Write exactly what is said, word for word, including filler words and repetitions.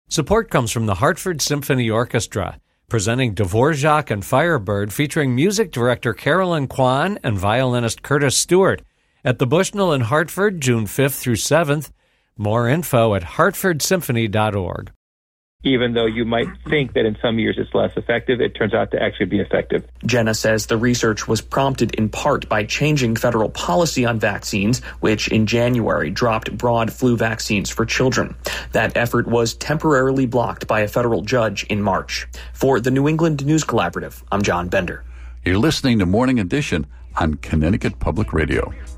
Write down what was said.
Support comes from the Hartford Symphony Orchestra, presenting Dvorak and Firebird, featuring music director Carolyn Kwan and violinist Curtis Stewart at the Bushnell in Hartford, June fifth through seventh. More info at hartford symphony dot org. Even though you might think that in some years it's less effective, it turns out to actually be effective. Jenna says the research was prompted in part by changing federal policy on vaccines, which in January dropped broad flu vaccines for children. That effort was temporarily blocked by a federal judge in March. For the New England News Collaborative, I'm John Bender. You're listening to Morning Edition on Connecticut Public Radio.